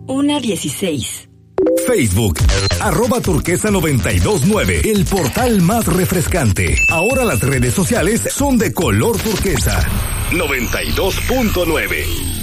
1:16. Facebook, @turquesa929, el portal más refrescante. Ahora las redes sociales son de color turquesa. 92.9.